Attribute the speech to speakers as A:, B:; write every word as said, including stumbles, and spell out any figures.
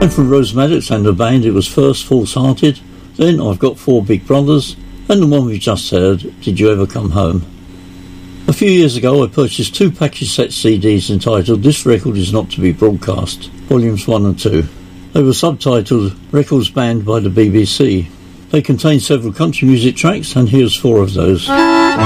A: And from Rose Maddox and her band, it was first False Hearted, then I've Got Four Big Brothers, and the one we just heard, Did You Ever Come Home? A few years ago I purchased two package set C Ds entitled This Record Is Not To Be Broadcast, Volumes one and two. They were subtitled Records Banned by the B B C. They contain several country music tracks, and here's four of those.